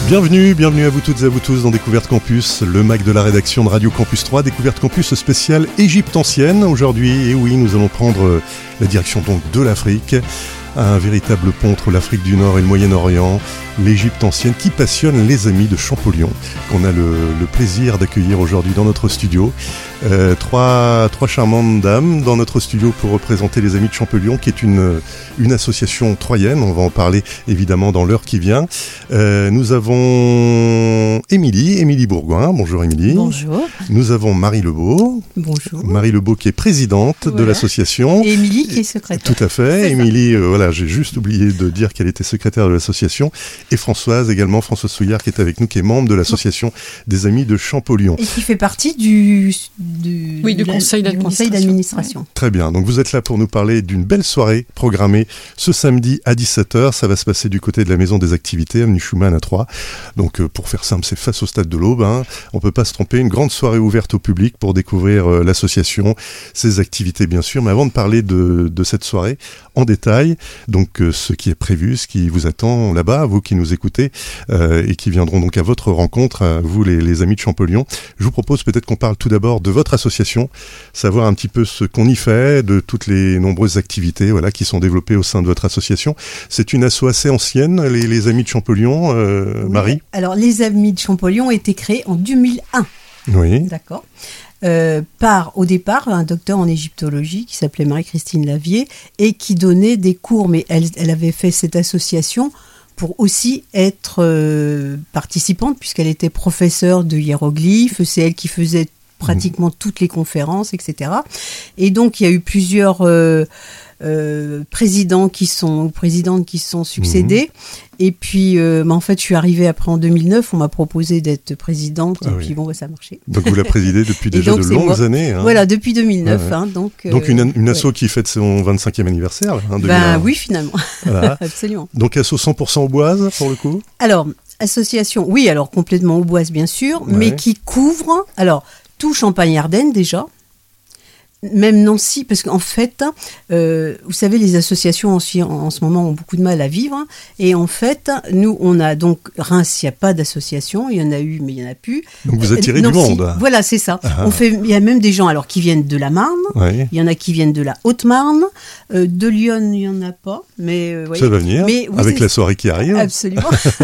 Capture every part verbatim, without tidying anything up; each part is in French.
Bienvenue, bienvenue à vous toutes et à vous tous dans Découverte Campus, le Mac de la rédaction de Radio Campus trois, Découverte Campus spéciale Égypte ancienne. Aujourd'hui, et oui, nous allons prendre la direction donc de l'Afrique, un véritable pont entre l'Afrique du Nord et le Moyen-Orient, l'Égypte ancienne qui passionne les amis de Champollion, qu'on a le, le plaisir d'accueillir aujourd'hui dans notre studio. Euh, trois, trois charmantes dames dans notre studio pour représenter les amis de Champollion, qui est une, une association troyenne. On va en parler évidemment dans l'heure qui vient. Euh, nous avons Émilie, Émilie Bourgoin. Bonjour Émilie. Bonjour. Nous avons Marie Lebeau. Bonjour. Marie Lebeau qui est présidente voilà. de l'association. Et Émilie qui est secrétaire. Tout à fait. Émilie, euh, voilà, j'ai juste oublié de dire qu'elle était secrétaire de l'association. Et Françoise également, Françoise Souillard qui est avec nous, qui est membre de l'association des Amis de Champollion. Et qui fait partie du, du, oui, du la, conseil d'administration. Conseil d'administration. Ouais. Très bien, donc vous êtes là pour nous parler d'une belle soirée programmée ce samedi à dix-sept heures. Ça va se passer du côté de la Maison des Activités, avenue Schumann à Troyes. Donc euh, pour faire simple, c'est face au Stade de l'Aube. Hein. On ne peut pas se tromper, une grande soirée ouverte au public pour découvrir euh, l'association, ses activités bien sûr. Mais avant de parler de, de cette soirée en détail, donc euh, ce qui est prévu, ce qui vous attend là-bas, vous qui nous écoutez euh, et qui viendront donc à votre rencontre, à vous les, les amis de Champollion, je vous propose peut-être qu'on parle tout d'abord de votre association, savoir un petit peu ce qu'on y fait, de toutes les nombreuses activités voilà, qui sont développées au sein de votre association. C'est une asso assez ancienne, les, les amis de Champollion, euh, oui. Marie. Alors les amis de Champollion ont été créés en deux mille un. Oui. D'accord. Euh, par au départ un docteur en égyptologie qui s'appelait Marie-Christine Lavier et qui donnait des cours, mais elle, elle avait fait cette association pour aussi être euh, participante puisqu'elle était professeure de hiéroglyphes, c'est elle qui faisait pratiquement mmh. toutes les conférences, et cetera. Et donc il y a eu plusieurs euh, euh, présidents qui sont, ou présidentes qui sont succédés. Mmh. Et puis, euh, bah en fait, je suis arrivée après en deux mille neuf, on m'a proposé d'être présidente, ah et oui. puis bon, bah, ça a marché. Donc vous la présidez depuis déjà donc, de longues moi. années. Hein. Voilà, depuis deux mille neuf. Ah ouais. hein, donc euh, donc une, une asso ouais. qui fête son vingt-cinquième anniversaire. Hein, ben oui, finalement. Voilà. Absolument. Donc asso cent pour cent auboise, pour le coup. Alors, association, oui, alors complètement auboise, bien sûr, ouais. mais qui couvre, alors, tout Champagne-Ardenne déjà, même Nancy, parce qu'en fait, euh, vous savez, les associations en, en, en ce moment ont beaucoup de mal à vivre. Et en fait, nous, on a donc Reims, il n'y a pas d'association. Il y en a eu, mais il n'y en a plus. Donc vous attirez Nancy, du monde. Voilà, c'est ça. Ah. On fait, il y a même des gens alors, qui viennent de la Marne. Oui. Il y en a qui viennent de la Haute-Marne. Euh, de Lyon, il n'y en a pas. Mais, euh, voyez, ça va venir, mais, oui, avec la soirée qui arrive. Absolument.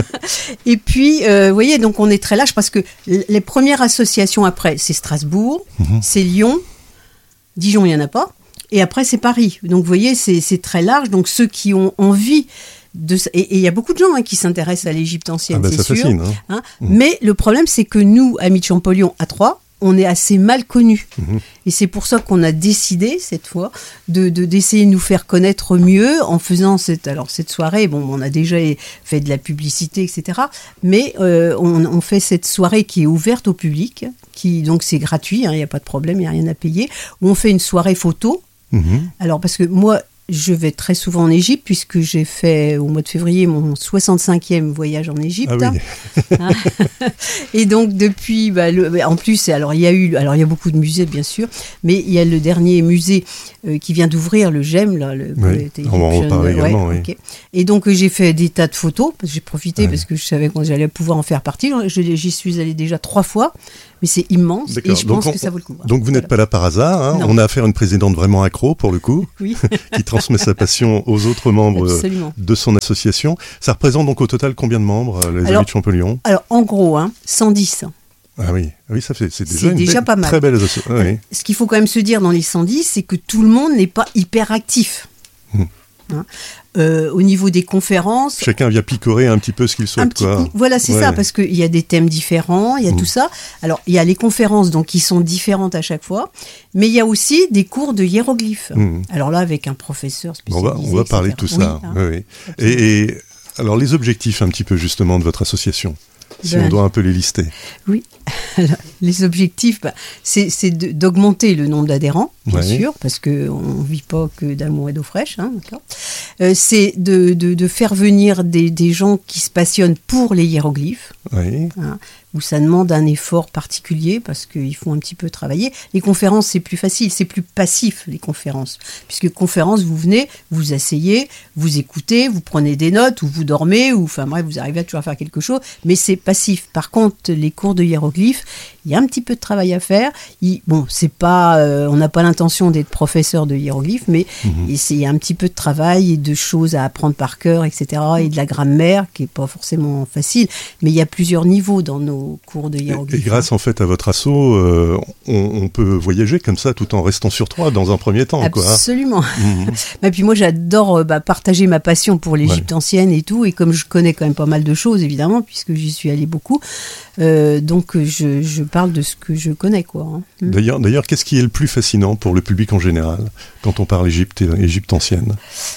Et puis, euh, vous voyez, donc on est très large parce que les premières associations après, c'est Strasbourg, mm-hmm. c'est Lyon. Dijon, il n'y en a pas. Et après, c'est Paris. Donc, vous voyez, c'est, c'est très large. Donc, ceux qui ont envie de... Et il y a beaucoup de gens hein, qui s'intéressent à l'Égypte ancienne, ah ben, c'est ça sûr. Fascine, hein. Hein mmh. Mais le problème, c'est que nous, amis de Champollion, à Troyes, on est assez mal connus. Mmh. Et c'est pour ça qu'on a décidé, cette fois, de, de, d'essayer de nous faire connaître mieux en faisant cette, alors, cette soirée. Bon, on a déjà fait de la publicité, et cetera. Mais euh, on, on fait cette soirée qui est ouverte au public, qui, donc c'est gratuit, il hein, n'y a pas de problème, il n'y a rien à payer, où on fait une soirée photo. Mmh. Alors, parce que moi... Je vais très souvent en Égypte puisque j'ai fait au mois de février mon soixante-cinquième voyage en Égypte. Ah oui. Hein. Et donc depuis, bah, le, en plus, alors il y a eu, alors il y a beaucoup de musées bien sûr, mais il y a le dernier musée euh, qui vient d'ouvrir, le G E M, là, le. Oui. On va en reparler également. Ouais, oui. Okay. Et donc j'ai fait des tas de photos parce que j'ai profité ouais. parce que je savais que j'allais pouvoir en faire partie. Je, j'y suis allée déjà trois fois. Mais c'est immense D'accord. et je donc pense on, que ça vaut le coup. Donc vous voilà. n'êtes pas là par hasard, hein. On a affaire à une présidente vraiment accro pour le coup, oui. qui transmet sa passion aux autres membres Absolument. de son association. Ça représente donc au total combien de membres, les alors, amis de Champollion ? Alors en gros, hein, cent dix. Ah oui, oui ça fait, c'est déjà, c'est une déjà belle, pas mal. Très belle association. Ah, oui. Ce qu'il faut quand même se dire dans les cent dix, c'est que tout le monde n'est pas hyper actif. Hum. Hein euh, au niveau des conférences, chacun vient picorer un petit peu ce qu'il souhaite, quoi. Peu, voilà, c'est ouais. ça, parce qu'il y a des thèmes différents, il y a mmh. tout ça. Alors, il y a les conférences, donc qui sont différentes à chaque fois, mais il y a aussi des cours de hiéroglyphes. Mmh. Alors là, avec un professeur spécialisé. On va, on va parler de tout ça. Oui, hein. oui, oui. Et, et alors, les objectifs un petit peu justement de votre association, si ben, on doit un peu les lister. Oui. Alors, les objectifs, bah, c'est, c'est de, d'augmenter le nombre d'adhérents. bien ouais. sûr, parce qu'on ne vit pas que d'amour et d'eau fraîche. Hein, d'accord. Euh, c'est de, de, de faire venir des, des gens qui se passionnent pour les hiéroglyphes, Oui. hein, où ça demande un effort particulier parce qu'il faut un petit peu travailler. Les conférences, c'est plus facile, c'est plus passif, les conférences. Puisque conférences, vous venez, vous asseyez, vous écoutez, vous prenez des notes, ou vous dormez, ou enfin bref, vous arrivez à toujours à faire quelque chose, mais c'est passif. Par contre, les cours de hiéroglyphes, il y a un petit peu de travail à faire. Il, bon, c'est pas, euh, on n'a pas l'intention d'être professeur de hiéroglyphes, mais mmh. il y a un petit peu de travail et de choses à apprendre par cœur, et cetera, et de la grammaire qui est pas forcément facile. Mais il y a plusieurs niveaux dans nos cours de hiéroglyphes. Et, et grâce en fait à votre asso, euh, on, on peut voyager comme ça tout en restant sur Troyes dans un premier temps. Absolument. Quoi. Mmh. Et puis moi j'adore bah, partager ma passion pour l'Égypte ouais. ancienne et tout, et comme je connais quand même pas mal de choses évidemment, puisque j'y suis allée beaucoup, euh, donc je, je parle de ce que je connais. Quoi, hein. D'ailleurs, d'ailleurs, qu'est-ce qui est le plus fascinant pour le public en général quand on parle Égypte et Égypte ancienne?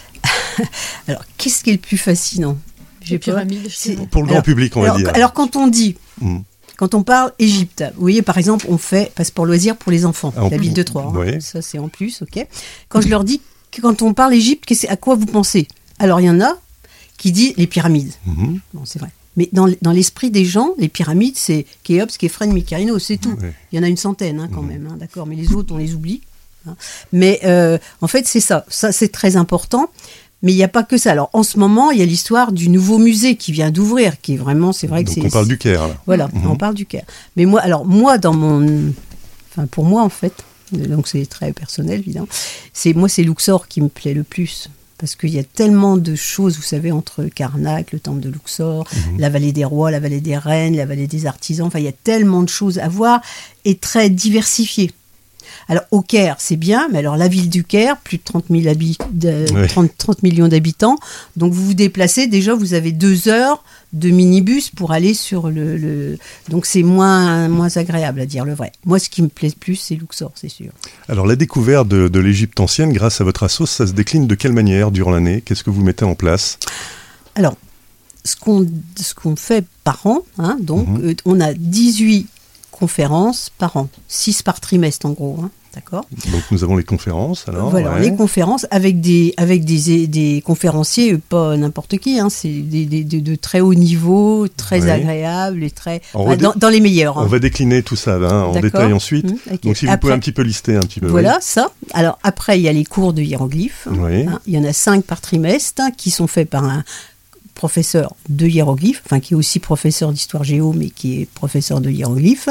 Alors, qu'est-ce qui est le plus fascinant? Les pyramides, pour le grand alors, public, on alors, va dire. Alors, quand on dit, mm. quand on parle Égypte, vous voyez, par exemple, on fait passeport loisir pour les enfants, ah, la ville de Troyes. Hein, oui. Ça, c'est en plus, ok. Quand je leur dis que quand on parle Égypte, à quoi vous pensez? Alors, il y en a qui disent les pyramides. Mm-hmm. Bon, c'est vrai. Mais dans, dans l'esprit des gens, les pyramides, c'est Khéops, Képhren, Mycarinos, c'est tout. Oui. Il y en a une centaine, hein, quand mm-hmm. même, hein, d'accord. Mais les autres, on les oublie. Hein. Mais euh, en fait, c'est ça. Ça, c'est très important. Mais il n'y a pas que ça. Alors, en ce moment, il y a l'histoire du nouveau musée qui vient d'ouvrir, qui est vraiment, c'est vrai que Donc c'est... on parle du Caire, là. Voilà, mmh. on parle du Caire. Mais moi, alors, moi, dans mon... Enfin, pour moi, en fait, donc c'est très personnel, évidemment, c'est, moi, c'est Luxor qui me plaît le plus. Parce qu'il y a tellement de choses, vous savez, entre Karnak, le temple de Luxor, mmh. la vallée des rois, la vallée des reines, la vallée des artisans. Enfin, il y a tellement de choses à voir et très diversifiées. Alors, au Caire, c'est bien, mais alors la ville du Caire, plus de trente, mille habi- de, oui. trente, trente millions d'habitants. Donc, vous vous déplacez, déjà, vous avez deux heures de minibus pour aller sur le... le... Donc, c'est moins, moins agréable, à dire le vrai. Moi, ce qui me plaît le plus, c'est Luxor, c'est sûr. Alors, la découverte de, de l'Égypte ancienne, grâce à votre asso, ça se décline de quelle manière durant l'année? Qu'est-ce que vous mettez en place? Alors, ce qu'on, ce qu'on fait par an, hein, donc, mm-hmm. euh, on a dix-huit conférences par an, six par trimestre en gros, hein, d'accord. Donc nous avons les conférences alors. Voilà, ouais. les conférences avec des avec des des conférenciers, pas n'importe qui, hein, c'est des, des, de, de très haut niveau, très ouais. agréables et très bah, dans, dans les meilleurs. Hein. On va décliner tout ça hein, en détail ensuite. Mmh, okay. Donc si vous après, pouvez un petit peu lister un petit peu. Voilà oui. ça. Alors après il y a les cours de hiéroglyphes. Oui. Hein, il y en a cinq par trimestre hein, qui sont faits par un professeur de hiéroglyphes, enfin qui est aussi professeur d'histoire géo, mais qui est professeur de hiéroglyphes.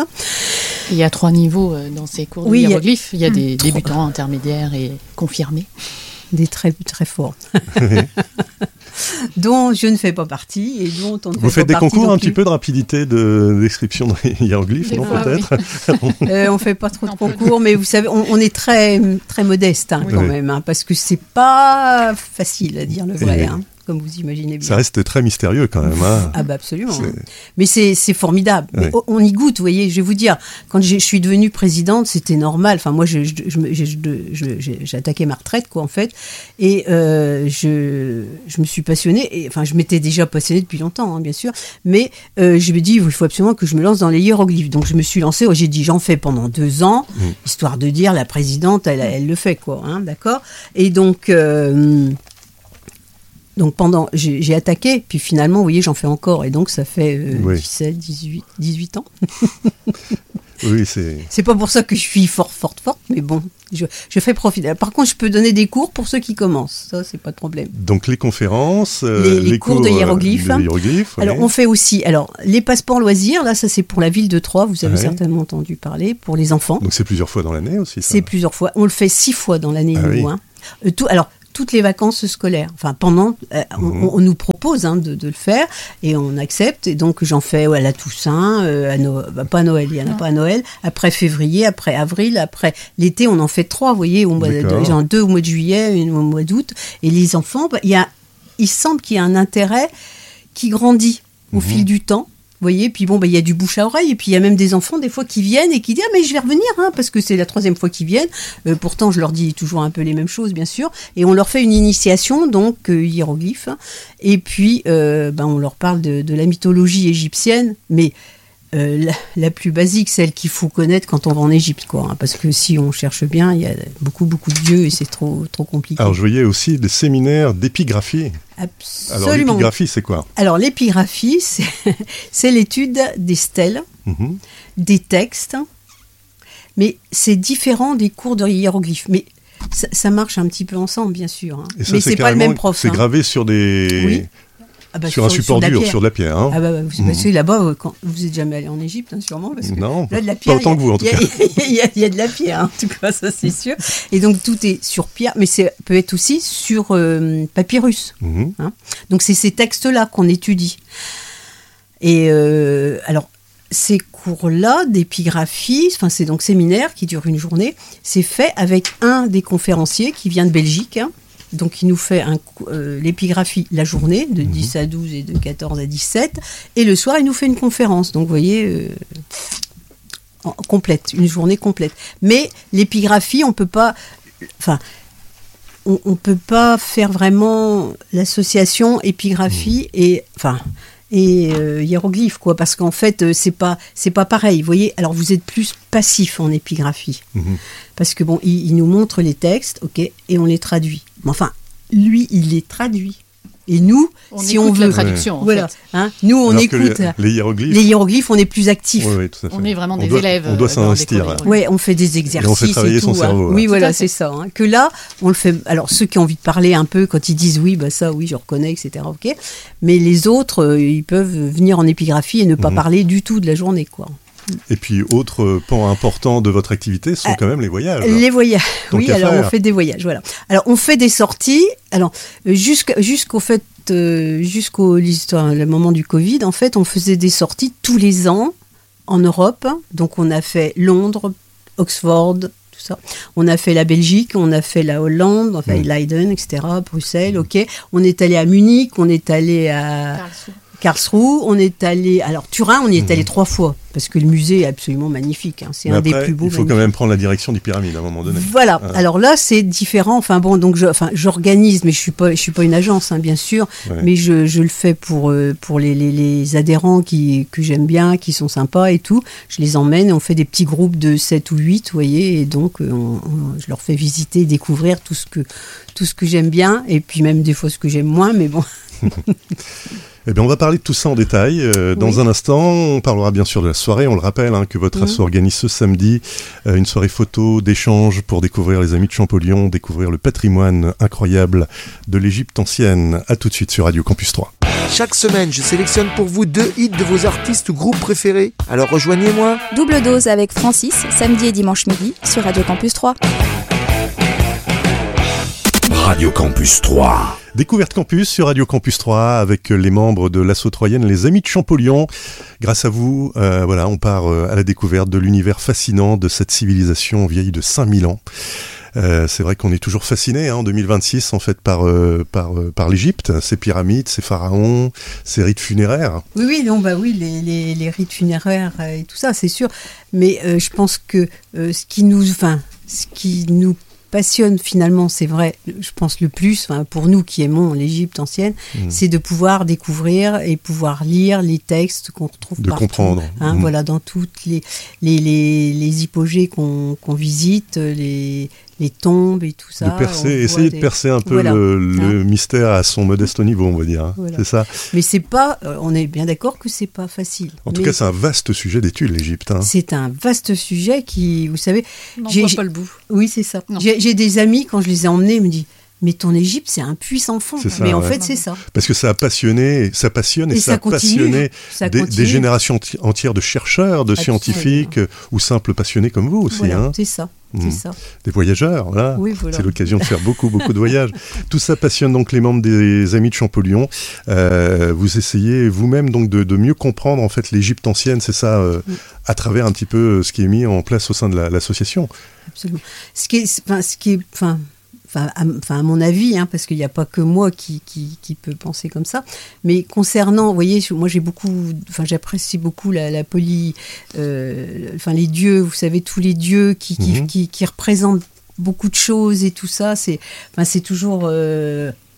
Il y a trois niveaux dans ces cours oui, de hiéroglyphes. Il y a, il y a des trois. débutants, intermédiaires et confirmés. Des très, très forts. dont je ne fais pas partie et dont on ne fait Vous faites pas des concours un plus. petit peu de rapidité de description des hiéroglyphes, non ah, peut-être oui. euh, On ne fait pas trop de concours, mais vous savez, on, on est très, très modeste hein, oui. quand oui. même, hein, parce que c'est pas facile à dire le vrai. Hein. Comme vous imaginez bien. Ça reste très mystérieux quand même. Hein. Ah bah absolument. C'est... Mais c'est, c'est formidable. Ouais. Mais on y goûte, vous voyez. Je vais vous dire, quand je suis devenue présidente, c'était normal. Enfin moi, je, je, je, je, je, je, j'ai attaqué ma retraite, quoi, en fait. Et euh, je, je me suis passionnée. Et, enfin, je m'étais déjà passionnée depuis longtemps, hein, bien sûr. Mais euh, je me dis, il faut absolument que je me lance dans les hiéroglyphes. Donc je me suis lancée. J'ai dit, j'en fais pendant deux ans, mmh. histoire de dire, la présidente, elle, elle le fait, quoi. Hein, d'accord. Et donc. Euh, Donc pendant, j'ai, j'ai attaqué, puis finalement, vous voyez, j'en fais encore, et donc ça fait euh, oui. dix-sept, dix-huit, dix-huit ans. Oui, c'est... c'est pas pour ça que je suis forte, forte, forte, mais bon, je, je fais profiter. Par contre, je peux donner des cours pour ceux qui commencent, ça, c'est pas de problème. Donc les conférences, euh, les, les, les cours, cours de hiéroglyphes. De hiéroglyphes alors, oui. on fait aussi, alors, les passeports loisirs, là, ça c'est pour la ville de Troyes, vous avez ouais. certainement entendu parler, pour les enfants. Donc c'est plusieurs fois dans l'année aussi, ça. C'est plusieurs fois, on le fait six fois dans l'année, ah, nous, oui. hein. Euh, tout, alors, toutes les vacances scolaires. Enfin, pendant, euh, mmh. on, on nous propose hein, de, de le faire et on accepte. Et donc, j'en fais ouais, à la Toussaint, euh, à Noël, bah, pas à Noël, il n'y en a non. pas à Noël. Après février, après avril, après l'été, on en fait trois, vous voyez, au mois de, genre deux au mois de juillet, une au mois d'août. Et les enfants, bah, y a, il semble qu'il y a un intérêt qui grandit au mmh. fil du temps. Vous voyez, puis bon, bah, il y a du bouche à oreille, et puis il y a même des enfants, des fois, qui viennent et qui disent « Ah, mais je vais revenir, hein, parce que c'est la troisième fois qu'ils viennent. Euh, » Pourtant, je leur dis toujours un peu les mêmes choses, bien sûr. Et on leur fait une initiation, donc, euh, hiéroglyphe. Et puis, euh, bah, on leur parle de, de la mythologie égyptienne, mais euh, la, la plus basique, celle qu'il faut connaître quand on va en Égypte, quoi. Hein, parce que si on cherche bien, il y a beaucoup, beaucoup de dieux et c'est trop, trop compliqué. Alors, je voyais aussi des séminaires d'épigraphie. Absolument. Alors, l'épigraphie, c'est quoi ? Alors, l'épigraphie, c'est, c'est l'étude des stèles, mm-hmm. des textes, mais c'est différent des cours de hiéroglyphes. Mais ça, ça marche un petit peu ensemble, bien sûr. Hein. Et ça, mais c'est, c'est pas le même prof. C'est hein. gravé sur des... Oui. Ah bah sur, sur un support sur dur, sur de la pierre. Hein. Ah bah, bah vous, mmh. Parce que là-bas, quand, vous n'êtes jamais allé en Égypte, hein, sûrement. Parce que non, là, de la pierre, pas autant que vous, en tout cas. Il y, y a de la pierre, hein, en tout cas, ça c'est sûr. Et donc, tout est sur pierre, mais ça peut être aussi sur euh, papyrus. Mmh. Hein. Donc, c'est ces textes-là qu'on étudie. Et euh, alors, ces cours-là d'épigraphie, enfin, c'est donc séminaire qui dure une journée, c'est fait avec un des conférenciers qui vient de Belgique, hein. Donc, il nous fait un, euh, l'épigraphie la journée, de dix à douze et de quatorze à dix-sept. Et le soir, il nous fait une conférence. Donc, vous voyez, euh, en, complète, une journée complète. Mais l'épigraphie, on ne peut pas... Enfin, on ne peut pas faire vraiment l'association épigraphie et... Enfin, et euh, hiéroglyphe, quoi, parce qu'en fait, euh, c'est pas, c'est pas pareil, vous voyez. Alors, vous êtes plus passif en épigraphie, mmh. parce que bon, il, il nous montre les textes, ok, et on les traduit. Mais enfin, lui, il les traduit. Et nous, on si on veut, la traduction, en voilà, fait. hein, nous on Alors écoute les, les hiéroglyphes. Les hiéroglyphes, on est plus actifs. Oui, oui, tout à fait. On est vraiment on des doit, élèves. On doit s'investir. Oui, ouais, on fait des exercices. Et on fait travailler et tout, son cerveau. Hein. Oui, là. voilà, c'est ça. Hein. Que là, on le fait. Alors ceux qui ont envie de parler un peu, quand ils disent oui, bah ça, oui, je reconnais, et cetera. Ok. Mais les autres, euh, ils peuvent venir en épigraphie et ne pas mmh. parler du tout de la journée, quoi. Et puis, autre pan important de votre activité, ce sont euh, quand même les voyages. Les voyages, donc oui, alors faire. on fait des voyages, voilà. Alors, on fait des sorties, alors, jusqu'à, jusqu'au fait, euh, jusqu'au l'histoire, le moment du Covid, en fait, on faisait des sorties tous les ans en Europe. Donc, on a fait Londres, Oxford, tout ça. On a fait la Belgique, on a fait la Hollande, on a fait mmh. Leiden, et cetera, Bruxelles, mmh. ok. On est allé à Munich, on est allé à... Karlsruhe. Karlsruhe, on est allé... Alors, Turin, on y est allé mmh. trois fois, parce que le musée est absolument magnifique. Hein. C'est Mais un après, des plus beaux. Il faut magnifiques. quand même prendre la direction des pyramides à un moment donné. Voilà. Ah. Alors là, c'est différent. Enfin bon, donc je, enfin, j'organise, mais je suis pas, je suis pas une agence, hein, bien sûr. Ouais. Mais je, je le fais pour euh, pour les, les, les adhérents qui que j'aime bien, qui sont sympas et tout. Je les emmène. On fait des petits groupes de sept ou huit, vous voyez. Et donc, on, on, je leur fais visiter, et découvrir tout ce que tout ce que j'aime bien, et puis même des fois ce que j'aime moins. Mais bon. Eh bien, on va parler de tout ça en détail. Euh, dans oui. un instant, on parlera bien sûr de la soirée. On le rappelle hein, que votre mmh. asso organise ce samedi euh, une soirée photo d'échange pour découvrir les Amis de Champollion, découvrir le patrimoine incroyable de l'Égypte ancienne. À tout de suite sur Radio Campus trois. Chaque semaine, je sélectionne pour vous deux hits de vos artistes ou groupes préférés. Alors rejoignez-moi. Double dose avec Francis, samedi et dimanche midi sur Radio Campus trois. Radio Campus trois. Découverte Campus sur Radio Campus trois avec les membres de l'asso troyenne Les Amis de Champollion. Grâce à vous, euh, voilà, on part euh, à la découverte de l'univers fascinant de cette civilisation vieille de cinq mille ans. Euh, c'est vrai qu'on est toujours fasciné hein, en deux mille vingt-six en fait par euh, par euh, par l'Égypte, ses pyramides, ses pharaons, ses rites funéraires. Oui oui non bah oui les les, les rites funéraires euh, et tout ça c'est sûr. Mais euh, je pense que euh, ce qui nous, enfin ce qui nous passionne finalement, c'est vrai, je pense le plus, enfin, pour nous qui aimons l'Égypte ancienne, mmh. c'est de pouvoir découvrir et pouvoir lire les textes qu'on retrouve de partout. Comprendre. Hein, mmh. Voilà, dans toutes les, les, les, les hypogées qu'on, qu'on visite, les, les tombes et tout ça. De percer, essayer des... de percer un peu voilà. le, le hein. mystère à son modeste niveau, on va dire. Hein. Voilà. C'est ça. Mais c'est pas, euh, on est bien d'accord que c'est pas facile. En tout Mais cas, c'est un vaste sujet d'étude, l'Égypte. Hein. C'est un vaste sujet qui, vous savez... On n'en j'ai, voit j'ai... pas le bout. Oui, c'est ça. J'ai, j'ai des amis, quand je les ai emmenés, ils me disent mais ton Égypte, c'est un puissant fond. C'est ça, mais en ouais. fait, c'est ça. Parce que ça a passionné, ça passionne et, et ça, ça a continue, passionné ça des, des générations entières de chercheurs, de Absolument. Scientifiques ou simples passionnés comme vous aussi. Voilà, hein. C'est ça. Mmh. C'est ça. Des voyageurs, voilà. Oui, voilà. C'est l'occasion de faire beaucoup, beaucoup de voyages. Tout ça passionne donc les membres des Amis de Champollion. Euh, vous essayez vous-même donc de, de mieux comprendre en fait l'Égypte ancienne, c'est ça, euh, mmh. à travers un petit peu ce qui est mis en place au sein de la, l'association. Absolument. Ce qui est, enfin, ce qui est, enfin. Enfin à, enfin, à mon avis, hein, parce qu'il n'y a pas que moi qui, qui, qui peut penser comme ça. Mais concernant, vous voyez, moi j'ai beaucoup, enfin j'apprécie beaucoup la, la poly, euh, enfin les dieux, vous savez, tous les dieux qui, qui, mmh. qui, qui représentent beaucoup de choses et tout ça. C'est, enfin, c'est toujours, euh,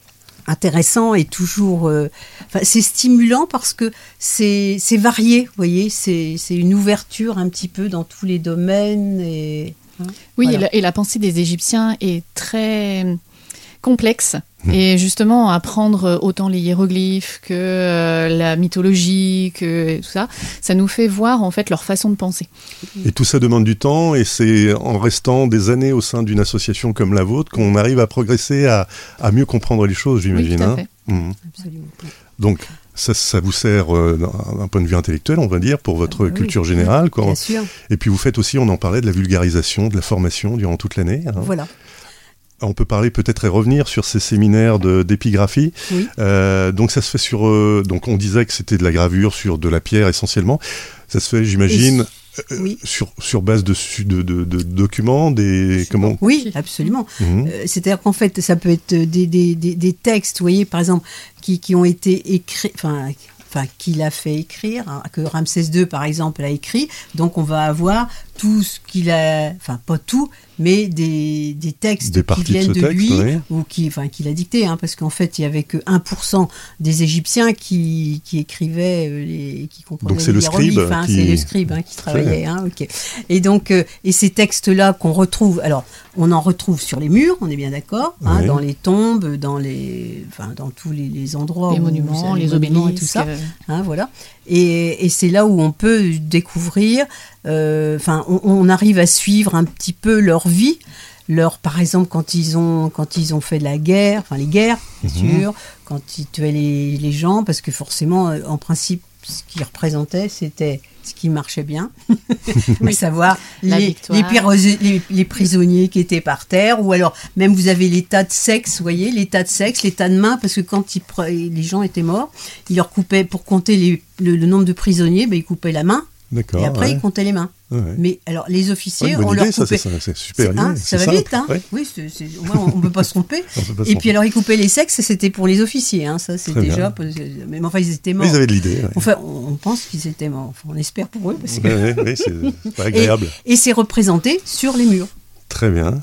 intéressant et toujours... Euh, c'est stimulant parce que c'est, c'est varié, vous voyez, c'est, c'est une ouverture un petit peu dans tous les domaines. Et, hein, oui, voilà. et, la, et la pensée des Égyptiens est très complexe. Et justement, apprendre autant les hiéroglyphes que euh, la mythologie, que tout ça, ça nous fait voir en fait leur façon de penser. Et tout ça demande du temps, et c'est en restant des années au sein d'une association comme la vôtre qu'on arrive à progresser, à, à mieux comprendre les choses, j'imagine. Oui, tout à hein. fait. Mmh. Absolument. Donc, ça, ça vous sert euh, d'un, d'un point de vue intellectuel, on va dire, pour votre Ah, bah culture oui. générale. Quoi. Bien sûr. Et puis vous faites aussi, on en parlait, de la vulgarisation, de la formation durant toute l'année. Hein. Voilà. On peut parler peut-être et revenir sur ces séminaires de, d'épigraphie. Oui. Euh, donc ça se fait sur... Euh, donc on disait que c'était de la gravure sur de la pierre essentiellement. Ça se fait, j'imagine, euh, oui. sur, sur base de, de, de, de documents, des... Comment Oui, absolument. Mhm. Euh, c'est-à-dire qu'en fait, ça peut être des, des, des, des textes, vous voyez, par exemple, qui, qui ont été écrits... Enfin, enfin, qu'il a fait écrire, hein, que Ramsès deux, par exemple, a écrit. Donc, on va avoir tout ce qu'il a... Enfin, pas tout, mais des, des textes Des qui parties de viennent ce de, texte, lui, oui. ou qui, enfin, qu'il a dicté, hein, parce qu'en fait, il n'y avait que un pour cent des Égyptiens qui, qui écrivaient, euh, les, qui comprenaient Donc, c'est les le scribe hiéroglyphes, hein, qui- c'est le scribe hein, qui Très travaillait. bien. Hein, ok. Et donc, euh, et ces textes-là qu'on retrouve, alors, on en retrouve sur les murs, on est bien d'accord, hein, Oui. dans les tombes, dans les, enfin, dans tous les, les endroits, Les où- monuments, les monuments obélisques. et tout ça. euh, Hein, voilà. Et, et c'est là où on peut découvrir, euh, enfin, on, on arrive à suivre un petit peu leur vie, leur, par exemple, quand ils ont, quand ils ont fait de la guerre, enfin les guerres, bien Mhm. sûr, quand ils tuaient les, les gens, parce que forcément, euh, en principe, ce qu'ils représentaient, c'était ce qui marchait bien, à savoir La les, victoire. les, pirosi- les, les prisonniers qui étaient par terre, ou alors même vous avez les tas de sexe, vous voyez, les tas de sexe, les tas de mains, parce que quand ils pre- les gens étaient morts, ils leur coupaient, pour compter les- le, le nombre de prisonniers, ben, ils coupaient la main, D'accord. et après ouais. ils comptaient les mains. Ouais. Mais alors les Ouais, officiers, une bonne on idée, leur ça, coupait... c'est, ça, c'est super. C'est- hein, idée, ça c'est va simple. vite, hein. Ouais. Oui, c'est, c'est, au moins, on ne peut pas se tromper. On peut pas se Et tromper. puis alors ils coupaient les sexes, c'était pour les officiers, hein, ça c'est Très déjà... bien. parce que- Mais enfin ils étaient morts. Mais ils avaient de l'idée. Ouais. Enfin, on on pense qu'ils étaient morts, enfin, on espère pour eux, parce que... Ouais, ouais, ouais, c'est pas agréable. Et c'est représenté sur les murs. Très bien.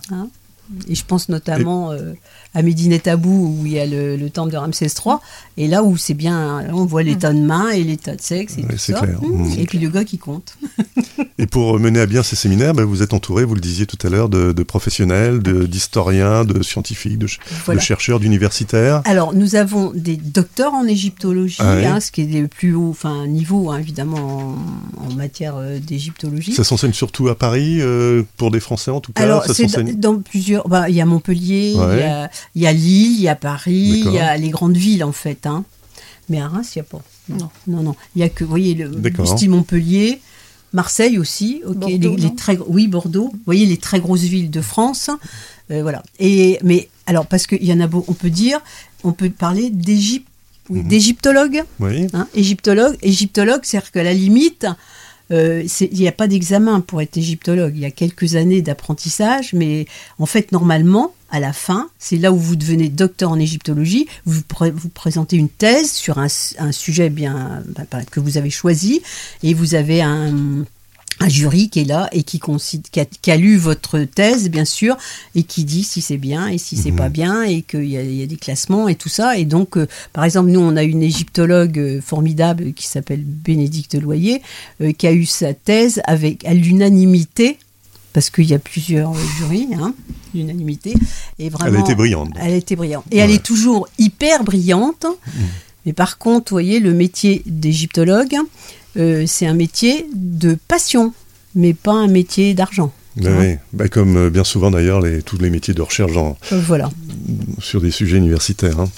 Et je pense notamment euh, à Médine Tabou, où il y a le, le temple de Ramsès trois, et là où c'est bien, là, on voit les tas de mains et les tas de sexe et Ouais, tout c'est ça. clair. Mmh. Mmh. Et puis le gars qui compte. Et pour mener à bien ces séminaires, bah, vous êtes entouré, vous le disiez tout à l'heure, de, de professionnels, de, d'historiens, de scientifiques, de, ch- Voilà. de chercheurs, d'universitaires. Alors, nous avons des docteurs en égyptologie, Ah ouais. hein, ce qui est le plus haut enfin, niveau, hein, évidemment, en, en matière euh, d'égyptologie. Ça s'enseigne surtout à Paris, euh, pour des Français en tout cas. Alors, ça c'est s'enseigne... dans, dans plusieurs... bah, il y a Montpellier, il Ouais. y, a, il y a Lille, il y a Paris, il D'accord. y a les grandes villes, en fait. Hein. Mais à Reims, il n'y a pas. Non, non, non. Il y a que, vous voyez, le D'accord. style Montpellier, Marseille aussi, ok, Bordeaux, les, non les très, oui, Bordeaux, vous voyez, les très grosses villes de France. Euh, voilà. Et, mais, alors, parce qu'il y en a beau, on peut dire, on peut parler d'Égypte, oui, Mhm. d'égyptologue. Oui, Hein, égyptologue, égyptologue, c'est-à-dire qu'à la limite, euh, c'est- il n'y a pas d'examen pour être égyptologue. Il y a quelques années d'apprentissage, mais en fait, normalement, à la fin, c'est là où vous devenez docteur en égyptologie. Vous pré- vous présentez une thèse sur un, s- un sujet bien bah, que vous avez choisi, et vous avez un un jury qui est là et qui, consid- qui, a, qui a lu votre thèse, bien sûr, et qui dit si c'est bien et si c'est Mhm. pas bien, et qu'il y a, il y a des classements et tout ça. Et donc, euh, par exemple, nous, on a une égyptologue euh, formidable qui s'appelle Bénédicte Loyer, euh, qui a eu sa thèse avec, à l'unanimité, parce qu'il y a plusieurs euh, jurys, hein, l'unanimité. Et vraiment, elle a été brillante. donc. elle était brillante. Et elle Ouais. est toujours hyper brillante. Mais par contre, vous voyez, le métier d'égyptologue, euh, c'est un métier de passion, mais pas un métier d'argent. Bah Hein. oui. Bah, comme euh, bien souvent d'ailleurs, les, tous les métiers de recherche en- Euh, voilà. sur des sujets universitaires. hein.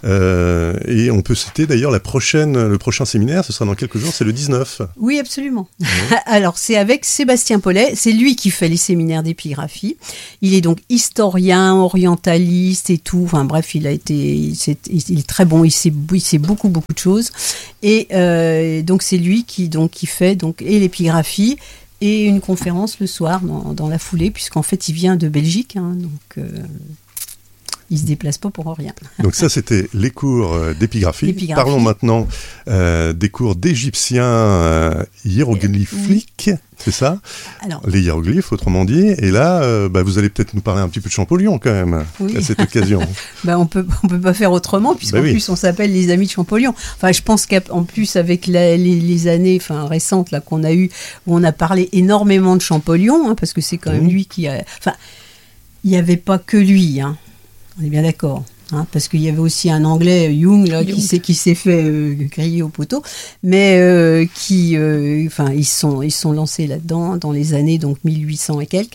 Euh, et on peut citer d'ailleurs la prochaine, le prochain séminaire, ce sera dans quelques jours, c'est le dix-neuf. Oui, absolument. Alors, c'est avec Sébastien Paulet. C'est lui qui fait les séminaires d'épigraphie. Il est donc historien, orientaliste et tout. Enfin, bref, il a été, c'est- il est très bon. Il sait, il sait beaucoup, beaucoup de choses. Et euh, donc, c'est lui qui, donc, qui fait donc, et l'épigraphie et une conférence le soir dans, dans la foulée, puisqu'en fait, il vient de Belgique. Hein, donc, euh, ils se déplacent pas pour rien. Donc ça, c'était les cours euh, d'épigraphie. D'épigraphie. Parlons maintenant euh, des cours d'égyptien euh, hiéroglyphique, oui. C'est ça? Alors, les hiéroglyphes, autrement dit. Et là, euh, bah, vous allez peut-être nous parler un petit peu de Champollion, quand même, oui. à cette occasion. bah, on peut, on peut pas faire autrement, puisqu'en bah oui. plus, on s'appelle les Amis de Champollion. Enfin, je pense qu'en plus, avec la, les, les années enfin, récentes là, qu'on a eues, où on a parlé énormément de Champollion, hein, parce que c'est quand même mmh. lui qui a... Enfin, il n'y avait pas que lui, hein. On est bien d'accord. Hein, parce qu'il y avait aussi un Anglais, Jung, là, Jung. qui s'est qui s'est fait euh, griller au poteau, mais euh, qui, enfin, euh, ils sont ils sont lancés là-dedans dans les années donc mille huit cents et quelques.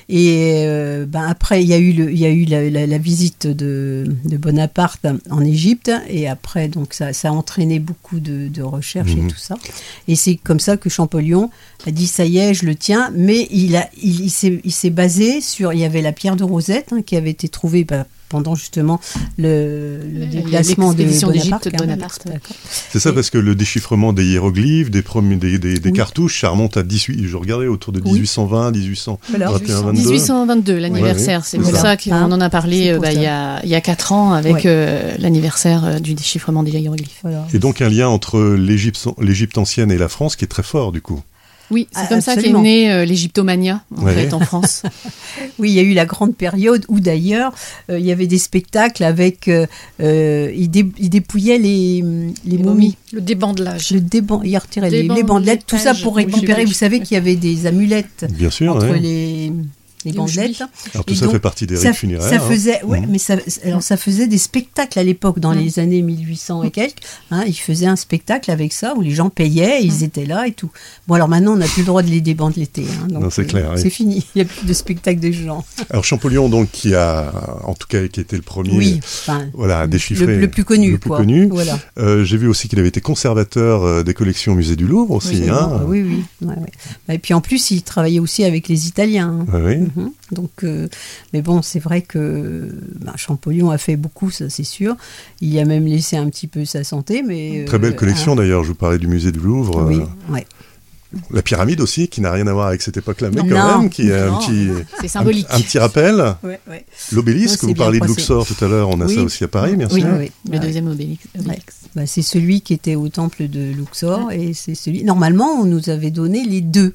Et euh, ben après il y a eu le il y a eu la, la, la visite de, de Bonaparte en Égypte, et après donc ça ça a entraîné beaucoup de, de recherches mmh. et tout ça. Et c'est comme ça que Champollion a dit ça y est, je le tiens. Mais il a il, il s'est il s'est basé sur il y avait la pierre de Rosette hein, qui avait été trouvée bah, pendant justement le, le déplacement de Bonaparte. De Bonaparte. C'est ça, et parce que le déchiffrement des hiéroglyphes, des, premiers, des, des, des oui. cartouches, ça remonte à dix-huit, je regardais autour de dix-huit cent vingt, dix-huit cent vingt et un, vingt-deux. dix-huit cent vingt-deux, l'anniversaire. Ouais, c'est pour ça qu'on en a parlé bah, il y a, il y a quatre ans avec ouais. euh, l'anniversaire du déchiffrement des hiéroglyphes. Voilà. Et donc un lien entre l'Égypte, l'Égypte ancienne et la France qui est très fort du coup. Oui, c'est ah, comme absolument. ça qu'est née euh, l'égyptomania en ouais. fait en France. Oui, il y a eu la grande période où d'ailleurs euh, il y avait des spectacles avec euh, euh, ils, dé, ils dépouillaient les, les, les momies. Le débandelage. Le déban, ils retiraient les, les bandelettes, tout ça pour récupérer. Vous savez qu'il y avait des amulettes Bien sûr, entre ouais. les les bandelettes. Alors tout et ça donc, fait partie des rites funéraires. Ça faisait, hein. ouais, mmh. mais ça, alors ça faisait des spectacles à l'époque, dans mmh. les années mille huit cents et quelques. Hein, ils faisaient un spectacle avec ça où les gens payaient, et ils mmh. étaient là et tout. Bon, alors maintenant, on n'a plus le droit de les débandeletter. Hein, donc, non, c'est clair. Euh, c'est oui. fini. Il n'y a plus de spectacle de gens. Alors Champollion, donc, qui a, en tout cas, qui était le premier, oui, enfin, voilà, à déchiffrer. Le, le plus connu, le plus quoi. connu. Voilà. Euh, j'ai vu aussi qu'il avait été conservateur des collections au musée du Louvre aussi. Oui, hein. oui, oui. Ouais, ouais. Et puis en plus, il travaillait aussi avec les Italiens. Hein. Oui. Mm-hmm. Donc, euh, mais bon, c'est vrai que ben, Champollion a fait beaucoup, ça c'est sûr. Il a même laissé un petit peu sa santé, mais très belle euh, collection hein. D'ailleurs. Je vous parlais du musée du Louvre. Oui, euh, ouais. La pyramide aussi, qui n'a rien à voir avec cette époque-là, mais non, quand même, qui est non, un petit, c'est symbolique. Un, un petit rappel. Ouais, ouais. L'obélisque, non, vous parliez de passé. Luxor tout à l'heure, on a oui. ça aussi à Paris, bien oui, sûr. Oui, oui. Le deuxième obélisque. Ouais. Bah, c'est celui qui était au temple de Luxor, ouais. et c'est celui. Normalement, on nous avait donné les deux.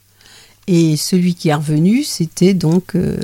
Et celui qui est revenu, c'était donc euh,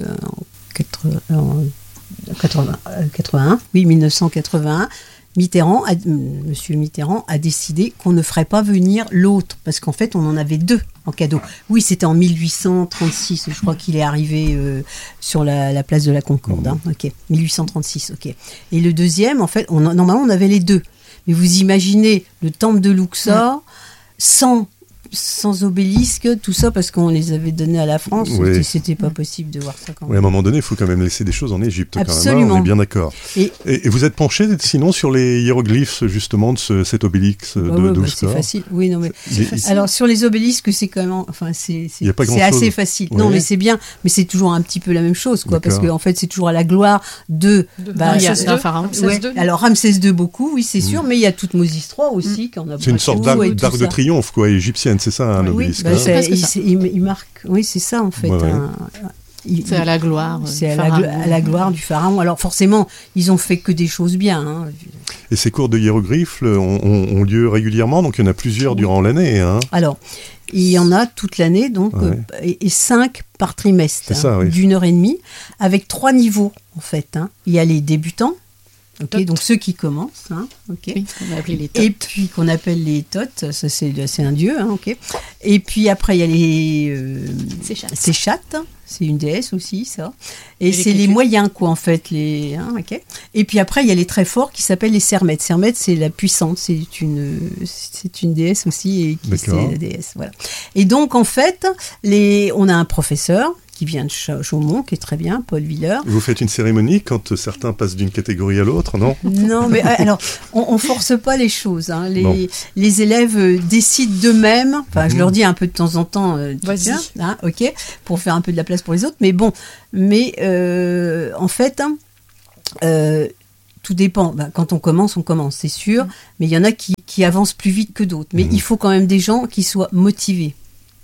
en quatre-vingt-un, oui, mille neuf cent quatre-vingt-un. Mitterrand, a, Monsieur Mitterrand a décidé qu'on ne ferait pas venir l'autre, parce qu'en fait, on en avait deux en cadeau. Oui, c'était en mille huit cent trente-six, je crois qu'il est arrivé euh, sur la, la place de la Concorde. Hein, ok, mille huit cent trente-six, ok. Et le deuxième, en fait, on, normalement, on avait les deux. Mais vous imaginez le temple de Luxor ouais. sans... sans obélisque, tout ça, parce qu'on les avait donnés à la France, oui. c'était, c'était pas possible de voir ça quand même. Oui, à un moment donné, il faut quand même laisser des choses en Égypte. Absolument. Quand même, hein, on est bien d'accord. Et, et, et vous êtes penché sinon sur les hiéroglyphes, justement, de ce, cet obélisque de, ouais, ouais, de bah, c'est facile. Oui, non, mais c'est facile. Alors, sur les obélisques, c'est quand même, enfin, c'est, c'est, c'est assez facile. Ouais. Non, mais c'est bien, mais c'est toujours un petit peu la même chose, quoi, d'accord. Parce qu'en en fait, c'est toujours à la gloire de. de bah, il y a un pharaon. Ouais. Alors, Ramsès deux, beaucoup, oui, c'est mmh. sûr, mais il y a Toutmosis trois aussi, mmh. qu'on a. C'est une sorte d'arc, d'arc de triomphe, quoi, égyptienne, c'est ça, un obélisque. Bah, c'est, il, il, il marque, oui, c'est ça en fait. Ouais, ouais. Un, il, c'est à la gloire. C'est à la, à la gloire du pharaon. Alors forcément, ils ont fait que des choses bien. Hein. Et ces cours de hiéroglyphes ont, ont, ont lieu régulièrement, donc il y en a plusieurs oui. durant l'année. Hein. Alors, il y en a toute l'année, donc ouais. euh, et, et cinq par trimestre, ça, hein, oui. d'une heure et demie, avec trois niveaux en fait. Hein. Il y a les débutants. Okay, donc ceux qui commencent, hein, okay. Oui, qu'on appelle les tots. Et puis qu'on appelle les tots, ça c'est, c'est un dieu, hein, ok. Et puis après il y a les euh, Séchates, c'est une déesse aussi ça. Et, et c'est les moyens quoi en fait, les, hein, ok. Et puis après il y a les très forts qui s'appellent les Sermètes. Sermètes c'est la puissante, c'est une c'est une déesse aussi et qui c'est la déesse, voilà. Et donc en fait les, on a un professeur qui vient de Chaumont, qui est très bien, Paul Villeur. Vous faites une cérémonie quand certains passent d'une catégorie à l'autre, non ? Non, mais alors, on ne force pas les choses. Hein. Les, les élèves décident d'eux-mêmes, enfin, mmh. je leur dis un peu de temps en temps, euh, vas-y, hein, ok, pour faire un peu de la place pour les autres, mais bon, mais euh, en fait, euh, tout dépend. Ben, quand on commence, on commence, c'est sûr, mmh. mais il y en a qui, qui avancent plus vite que d'autres. Mais mmh. il faut quand même des gens qui soient motivés.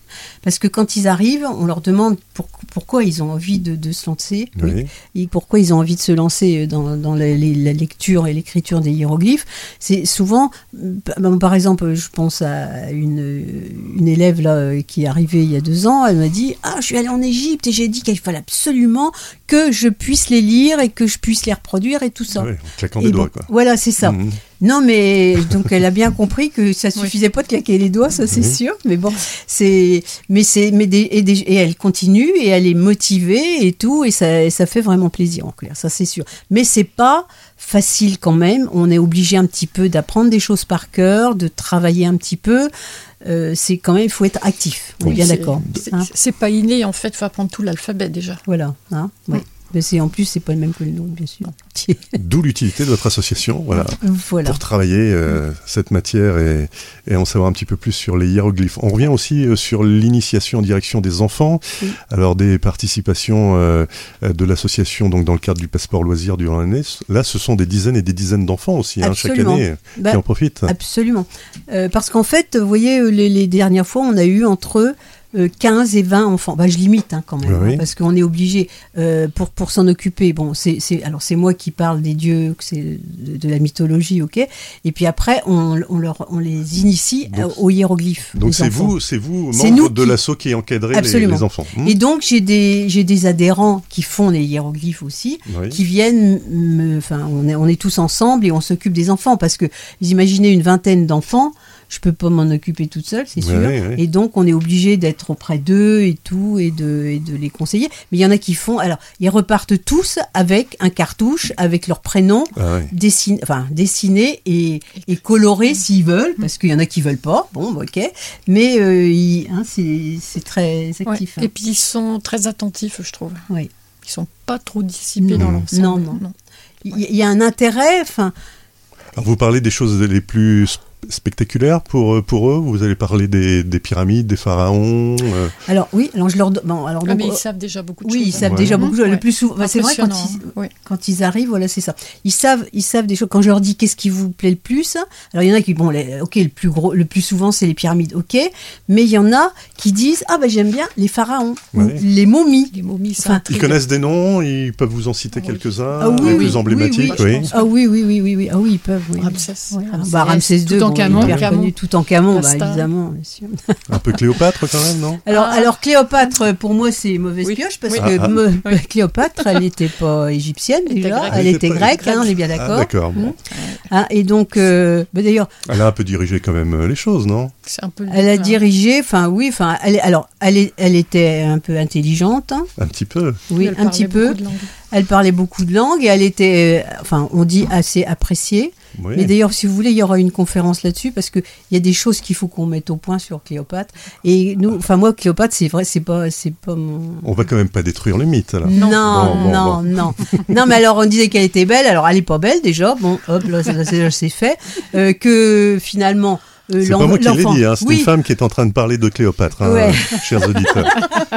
Parce que quand ils arrivent, on leur demande pour, pourquoi ils ont envie de, de se lancer, Oui. oui, et pourquoi ils ont envie de se lancer dans, dans la, les- la lecture et l'écriture des hiéroglyphes. C'est souvent, ben, par exemple, je pense à une, une élève là, qui est arrivée il y a deux ans, elle m'a dit « Ah, je suis allée en Égypte et j'ai dit qu'il fallait absolument que je puisse les lire et que je puisse les reproduire et tout ça. Ouais, en claquant Et des bon, doigts, quoi. Voilà, c'est ça. Mhm. Non, mais donc elle a bien compris que ça suffisait pas de claquer les doigts, ça c'est Mhm. sûr. Mais bon, c'est, mais c'est, mais des, et, des- et elle continue et elle est motivée et tout, et ça, et ça fait vraiment plaisir en clair, ça c'est sûr. Mais c'est pas facile quand même. On est obligé un petit peu d'apprendre des choses par cœur, de travailler un petit peu. Euh, c'est quand même, il faut être actif. On est Oui, bien c'est- d'accord. c'est- Hein, C'est pas inné, en fait, il faut apprendre tout l'alphabet déjà. voilà. Hein, ouais. Mais c'est en plus, c'est pas le même que le nôtre, bien sûr. D'où l'utilité de votre association, voilà, Voilà. pour travailler euh, cette matière et, et en savoir un petit peu plus sur les hiéroglyphes. On revient aussi euh, sur l'initiation en direction des enfants. Oui. Alors des participations euh, de l'association donc dans le cadre du passeport loisir durant l'année. Là, ce sont des dizaines et des dizaines d'enfants aussi hein, chaque Absolument. année Bah, qui en profitent. Absolument. Euh, parce qu'en fait, vous voyez, les, les dernières fois, on a eu entre euh, quinze et vingt enfants. Bah, je limite hein, quand même, Oui, oui. hein, parce qu'on est obligé euh, pour, pour s'en occuper. Bon, c'est, c'est, alors c'est moi qui parle des dieux, que c'est de, de la mythologie, ok. Et puis après, on, on, leur, on les initie Donc- euh, aux hiéroglyphes. Donc aux c'est enfants. vous, c'est vous, C'est membre nous de qui- l'asso qui encadrez les, Absolument. les enfants. Hmm. Et donc, j'ai des, j'ai des adhérents qui font les hiéroglyphes aussi, Oui. qui viennent, me- enfin, on est, on est tous ensemble et on s'occupe des enfants parce que vous imaginez une vingtaine d'enfants, je peux pas m'en occuper toute seule, c'est Ouais, sûr. ouais, ouais. Et donc, on est obligé d'être auprès d'eux et tout, et de, et de les conseiller. Mais il y en a qui font, alors, ils repartent tous avec un cartouche, avec leur prénom, Ah ouais. dessiné, enfin, dessiné et, et coloré s'ils veulent, parce qu'il y en a qui veulent pas, bon, bah, ok. Mais euh, ils- hein, c'est, c'est très Ouais. actif. hein. Et puis ils sont très attentifs, je trouve. Oui. Ils sont pas trop dissipés Non. dans l'ensemble. Non, non. Il y, il y a un intérêt, enfin, Alors, vous parlez des choses les plus sp- spectaculaires pour, pour eux. Vous allez parler des, des pyramides, des pharaons. euh, alors oui, alors je leur do- bon, alors Ah, donc, mais ils euh, savent déjà beaucoup de oui, choses. ils savent Ouais. déjà beaucoup de choses. Ouais. Le plus souvent, enfin, c'est vrai quand Impressionnant, ils, oui. quand ils arrivent, voilà, c'est ça. Ils savent, ils savent des choses. Quand je leur dis qu'est-ce qui vous plaît le plus, alors il y en a qui, bon, les- ok, le plus gros, le plus souvent c'est les pyramides, ok, mais il y en a qui disent ah ben j'aime bien les pharaons, Ouais. ou les momies. Les momies, ça Enfin, Ils intrigue. connaissent des noms, ils peuvent vous en citer Oui. quelques-uns, Ah oui, les oui, plus oui, emblématiques, oui, oui. je pense. Ah oui, oui, oui, oui, oui, ah oui, ils peuvent. Oui. Ramsès. Ouais, Ramsès, bah, Ramsès deux, bon, Toutankhamon, hyper Toutankhamon. connu, Toutankhamon, bah, Basta. évidemment, bien sûr. Un peu Cléopâtre quand même, non? Alors, Ah. alors Cléopâtre, pour moi, c'est mauvaise Oui. pioche parce Oui. que Ah, ah. me- Oui. Cléopâtre, elle n'était pas égyptienne Elle était déjà, grecque. elle Elle était était pas grecque, hein, grecque. on est bien Ah, d'accord. d'accord. Bon. Mmh. Hein, et donc, euh, bah, d'ailleurs, Elle a un peu dirigé quand même euh, les choses, non? C'est un peu. elle a voilà. dirigé, enfin oui, enfin, elle, est- alors, elle, est- elle était un peu intelligente, hein, Un petit peu. oui, Elle un petit parlait peu. beaucoup de langues. Elle parlait beaucoup de langues et elle était, euh, enfin, on dit assez appréciée. Oui. Mais d'ailleurs, si vous voulez, il y aura une conférence là-dessus parce que il y a des choses qu'il faut qu'on mette au point sur Cléopâtre. Et nous, enfin moi, Cléopâtre, c'est vrai, c'est pas, c'est pas mon. On va quand même pas détruire le mythe, là. Non, Bon, bon, non, bon. non, non. Mais alors, on disait qu'elle était belle. Alors, elle est pas belle déjà. Bon, hop, là, c'est, c'est, c'est fait. Euh, que finalement, euh, C'est l'en- pas moi qui l'ai l'enfant- dit, hein, c'est oui. une femme qui est en train de parler de Cléopâtre, hein, Ouais. chers auditeurs.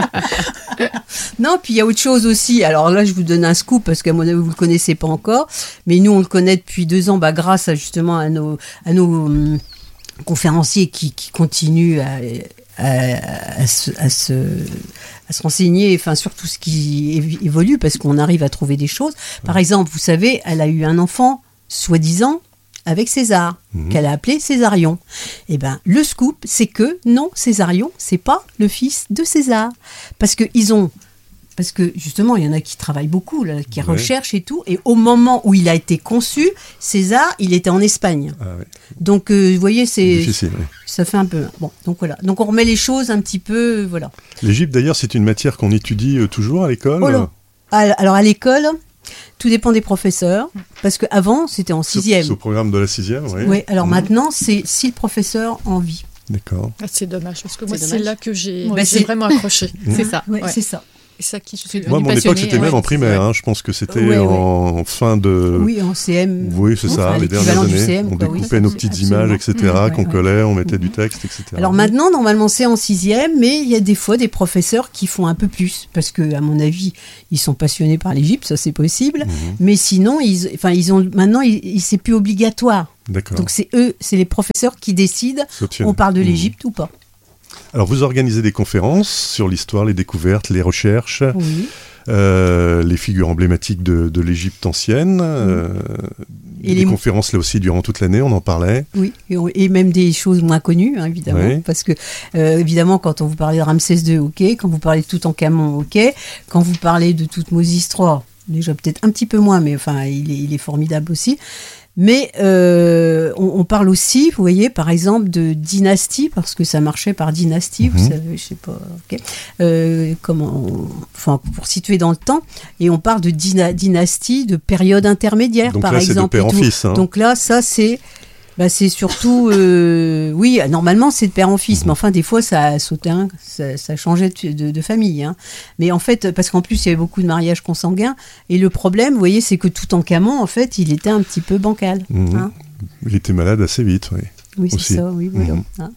Non, puis il y a autre chose aussi. Alors là, je vous donne un scoop parce qu'à mon avis, vous le connaissez pas encore. Mais nous, on le connaît depuis deux ans, bah, grâce à justement à nos, à nos hum, conférenciers qui, qui continuent à, à, à se, à se, à se renseigner, enfin, sur tout ce qui év- évolue parce qu'on arrive à trouver des choses. Par exemple, vous savez, elle a eu un enfant, soi-disant, avec César, Mhm. qu'elle a appelé Césarion. Eh ben, le scoop, c'est que non, Césarion, c'est pas le fils de César, parce que ils ont, parce que justement, il y en a qui travaillent beaucoup, là, qui Ouais. recherchent et tout, et au moment où il a été conçu, César, il était en Espagne. Ah, ouais. Donc, euh, vous voyez, c'est, Difficile, oui. ça fait un peu. Bon, donc voilà. Donc on remet les choses un petit peu, voilà. L'Égypte, d'ailleurs, c'est une matière qu'on étudie euh, toujours à l'école. Oh là. À- Alors à l'école, tout dépend des professeurs, parce qu'avant, c'était en C'est- sixième. C'est au programme de la sixième, oui. Oui, alors Mhm. maintenant, c'est si le professeur en vit. D'accord. Ah, c'est dommage parce que moi C'est c'est dommage. là que j'ai Bah, j'ai c'est- vraiment accroché. C'est ça. Ouais, Ouais. c'est ça. Et ça qui suis Moi, à mon époque, passionné, c'était ouais. même en primaire. Ouais. hein. Je pense que c'était Ouais, ouais. en fin de... Oui, en C M. Oui, c'est ça, Enfin, les dernières l'équivalent du années. C M, on quoi, oui. découpait nos petites Absolument. images, et cetera, Mhm, ouais, qu'on ouais. collait, on mettait du Mhm. texte, et cetera. Alors maintenant, normalement, c'est en sixième, mais il y a des fois des professeurs qui font un peu plus, parce que, à mon avis, ils sont passionnés par l'Égypte, ça c'est possible. Mhm. Mais sinon, ils, enfin, ils ont maintenant, ils, ils- c'est plus obligatoire. D'accord. Donc c'est eux, c'est les professeurs qui décident. C'est optionnel. On parle de Mhm. l'Égypte ou pas. Alors, vous organisez des conférences sur l'histoire, les découvertes, les recherches, Oui. euh, les figures emblématiques de, de l'Égypte ancienne. Euh, Et des les- conférences, là aussi, durant toute l'année, on en parlait. Oui, et, on- et même des choses moins connues, hein, évidemment. Oui. Parce que, euh, évidemment, quand on vous parlait de Ramsès deux, ok. Quand vous parlez de Toutankhamon, ok. Quand vous parlez de Toutmosis trois, déjà peut-être un petit peu moins, mais enfin, il est, il est formidable aussi. Mais euh, on, on parle aussi, vous voyez, par exemple, de dynastie, parce que ça marchait par dynastie, vous Mhm. savez, je sais pas, ok. Euh, comment, on- enfin, pour situer dans le temps, et on parle de dyna- dynastie, de période intermédiaire, Donc par là, c'est de exemple. père et en tout. fils. Hein. Donc là, ça, c'est. Bah, c'est surtout, euh, oui, normalement c'est de père en fils, mais enfin des fois ça sautait, hein, ça, ça changeait de, de- de famille. Hein. Mais en fait, parce qu'en plus il y avait beaucoup de mariages consanguins, et le problème, vous voyez, c'est que Toutankhamon, en fait, il était un petit peu bancal. Mhm. Hein. Il était malade assez vite, oui. Oui, c'est Aussi. ça, oui, voilà. Mhm. Hein.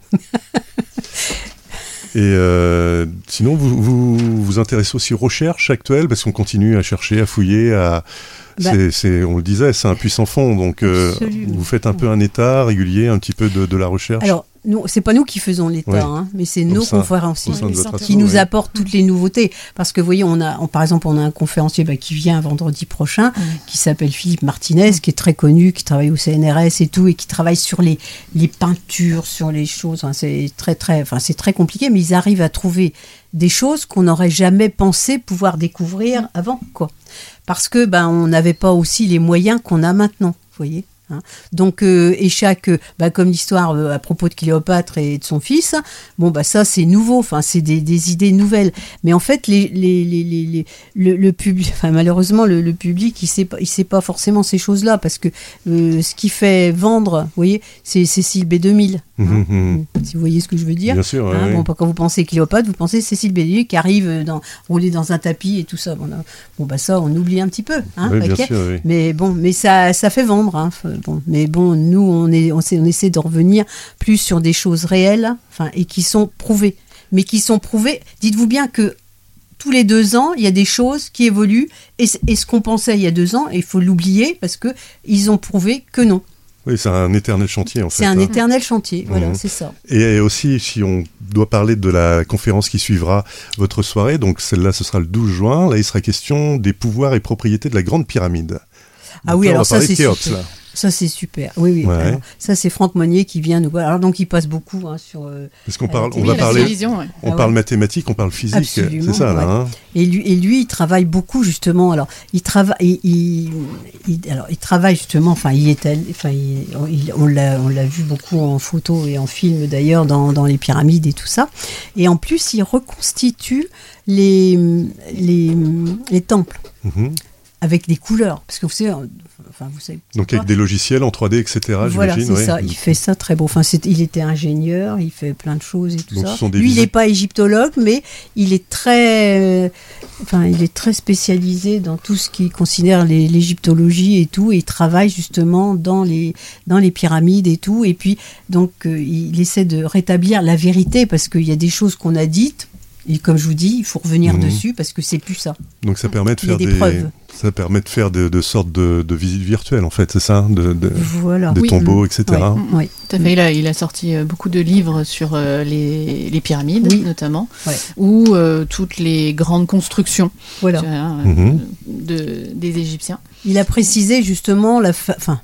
Et euh, sinon, vous, vous vous intéressez aussi aux recherches actuelles, parce qu'on continue à chercher, à fouiller, à... Bah. c'est, c'est, on le disait, c'est un puissant fond, donc euh, Absolument. vous faites un peu un état régulier, un petit peu de, de la recherche. Alors, nous, c'est pas nous qui faisons l'État, Oui. hein, mais c'est Au nos sein- conférenciers au sein de Oui, votre les asso, qui nous ouais. apportent toutes les nouveautés. Parce que, vous voyez, on a, on- par exemple, on a un conférencier bah, qui vient vendredi prochain, qui s'appelle Philippe Martinez, qui est très connu, qui travaille au C N R S et tout, et qui travaille sur les, les peintures, sur les choses. Enfin, c'est très, très, enfin, c'est très compliqué, mais ils arrivent à trouver des choses qu'on n'aurait jamais pensé pouvoir découvrir avant, quoi. Parce que, ben, on n'avait pas aussi les moyens qu'on a maintenant, vous voyez. Hein. Donc, euh, et chaque, euh, bah, comme l'histoire euh, à propos de Cléopâtre et de son fils, bon, bah ça c'est nouveau, enfin c'est des, des idées nouvelles. Mais en fait, les, les, les, les, les- le, le public, enfin malheureusement, le, le public, il sait pas, il sait pas forcément ces choses-là, parce que euh, ce qui fait vendre, vous voyez, c'est Cécile B deux mille. Mhm, mhm. Si vous voyez ce que je veux dire. Bien sûr, ouais, Hein, ouais. bon, quand vous pensez Cléopâtre, vous pensez Cécile B deux mille qui arrive dans, roulée dans un tapis et tout ça. Bon, là, bon bah ça, on oublie un petit peu. Hein, Oui, bien ok. sûr, oui. Mais bon, mais ça, ça fait vendre. Hein. F- Bon, mais bon, nous, on, est, on, sait- on essaie de revenir plus sur des choses réelles, enfin, et qui sont prouvées. Mais qui sont prouvées. Dites-vous bien que tous les deux ans, il y a des choses qui évoluent. Et, c- et ce qu'on pensait il y a deux ans, il faut l'oublier parce que ils ont prouvé que non. Oui, c'est un éternel chantier, en fait. C'est un hein. éternel chantier. Voilà, Mhm. c'est ça. Et aussi, si on doit parler de la conférence qui suivra votre soirée, donc celle-là, ce sera le douze juin, là, il sera question des pouvoirs et propriétés de la Grande Pyramide. Ah Donc oui, là, on alors va ça, parler c'est Khéops, super. là. Ça, c'est super. Oui, oui. Ouais. Alors, ça, c'est Franck Monnier qui vient nous voir. Alors, donc, il passe beaucoup hein, sur. euh, Parce qu'on parle, Euh, on Oui, va la parler, télévision, ouais. on Ah parle ouais. mathématiques, on parle physique, Absolument, c'est ça, là, ouais. hein. Et lui, et lui, il travaille beaucoup justement. Alors, il travaille, il, il- il- alors, il travaille justement. Enfin, il est, allé- enfin, il- il- on l'a, on l'a vu beaucoup en photo et en film d'ailleurs dans, dans les pyramides et tout ça. Et en plus, il reconstitue les les, les temples Mhm. avec des couleurs, parce que vous savez, enfin, vous savez. Donc pas. avec des logiciels en trois D, et cetera, Voilà, j'imagine. c'est ouais. ça. Il fait ça très beau. Enfin, c'est, il était ingénieur, il fait plein de choses et tout Donc, ça. ce sont des Lui, il visites- n'est pas égyptologue, mais il est très, euh, enfin, il est très spécialisé dans tout ce qui considère les- l'égyptologie et tout. Et il travaille justement dans les dans les pyramides et tout. Et puis, donc, euh, il essaie de rétablir la vérité parce qu'il y a des choses qu'on a dites. Et comme je vous dis, il faut revenir Mhm. dessus parce que c'est plus ça. Donc ça permet de Il y a faire des des, preuves. ça permet de faire de, de sortes de, de visites virtuelles, en fait, c'est ça, de, de- Voilà. des Oui. tombeaux, et cetera. Oui, oui. Tout à fait. Il a, il a sorti euh, beaucoup de livres sur euh, les, les pyramides, Oui. notamment, Ouais. ou euh, toutes les grandes constructions Voilà. tu vois, euh, Mhm. de, des Égyptiens. Il a précisé justement la fa- enfin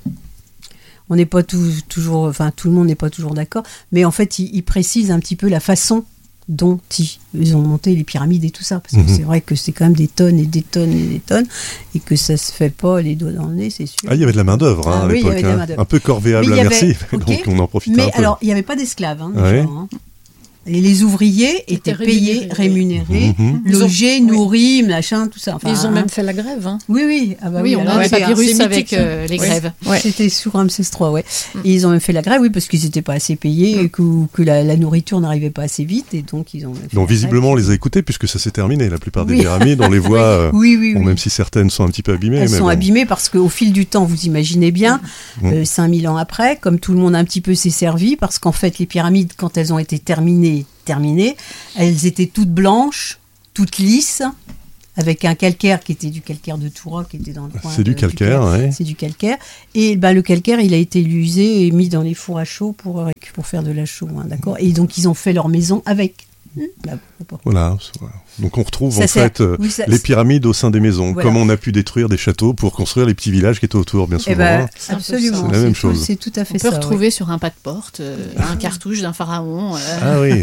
on n'est pas tous- toujours enfin tout le monde n'est pas toujours d'accord, mais en fait il, il précise un petit peu la façon dont ils, ils ont monté les pyramides et tout ça, parce que Mhm. c'est vrai que c'est quand même des tonnes et des tonnes et des tonnes, et que ça se fait pas les doigts dans le nez, c'est sûr. Ah, il y avait de la main-d'œuvre hein, Ah à oui, il y l'époque. avait de la hein. main-d'œuvre. Un peu corvéable Mais à il y avait- merci, ok. donc on en profite Mais un peu. alors il n'y avait pas d'esclaves hein, déjà, Ouais. hein. Et les ouvriers étaient Étaient payés, rémunérés. rémunérés, Mhm. Ils ont- logés, oui. nourris, machin, tout ça. Enfin, Ils ont hein. même fait la grève. Hein. Oui, oui. Ah bah oui, on alors, a des c'est- papyrus c'est avec mythique, euh, les Oui. grèves. Ouais. C'était sous Ramsès trois, ouais. Et ils ont même fait la grève, oui, parce qu'ils n'étaient pas assez payés et que, que la, la nourriture n'arrivait pas assez vite, et donc ils ont. fait Donc la visiblement, on grève. les a écoutés puisque ça s'est terminé. La plupart des Oui. pyramides, on les voit, euh, Oui, oui, bon, oui. même si certaines sont un petit peu abîmées. Elles mais sont bon. abîmées parce qu'au fil du temps, vous imaginez bien, Mm. euh, cinq mille ans après, comme tout le monde un petit peu s'est servi, parce qu'en fait, les pyramides, quand elles ont été terminées, terminées, elles étaient toutes blanches, toutes lisses, avec un calcaire qui était du calcaire de Toura, qui était dans le coin. C'est du de- calcaire, Caire. ouais. C'est du calcaire. Et bah, le calcaire, il a été usé et mis dans les fours à chaud pour, pour faire de la chaux, hein, d'accord. Et donc, ils ont fait leur maison avec. Hum, bah, pourquoi pas. Voilà. voilà. Donc on retrouve Ça en sert- fait euh, oui, ça- les pyramides au sein des maisons, Voilà. comme on a pu détruire des châteaux pour construire les petits villages qui étaient autour, bien souvent. Eh ben, hein. C'est un peu absolument. ça. C'est la même tout- chose. C'est tout à fait On peut ça. retrouver sur un pas de porte euh, un cartouche d'un pharaon. euh, Ah oui, ouais.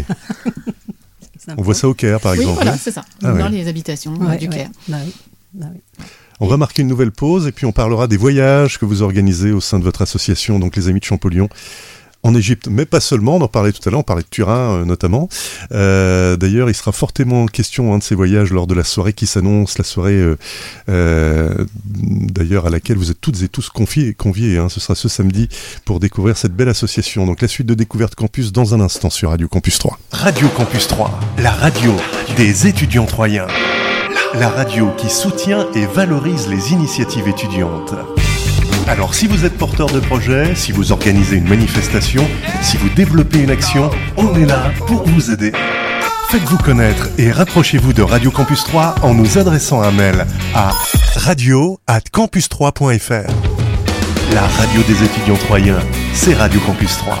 on voit ça au Caire par oui, exemple. voilà, c'est ça. Ah dans ouais. les habitations euh, Ouais, du ouais. Caire. Bah oui. Bah oui. On va marquer une nouvelle pause et puis on parlera des voyages que vous organisez au sein de votre association, donc les Amis de Champollion, en Égypte, mais pas seulement, on en parlait tout à l'heure, on parlait de Turin euh, notamment. Euh, d'ailleurs, il sera fortement question hein, de ces voyages lors de la soirée qui s'annonce, la soirée euh, euh, d'ailleurs à laquelle vous êtes toutes et tous confiés, conviés. Hein, ce sera ce samedi pour découvrir cette belle association. Donc la suite de Découverte Campus dans un instant sur Radio Campus trois. Radio Campus trois, la radio des étudiants troyens. La radio qui soutient et valorise les initiatives étudiantes. Alors si vous êtes porteur de projet, si vous organisez une manifestation, si vous développez une action, on est là pour vous aider. Faites-vous connaître et rapprochez-vous de Radio Campus trois en nous adressant un mail à radio arobase campus trois point f r. La radio des étudiants troyens, c'est Radio Campus trois.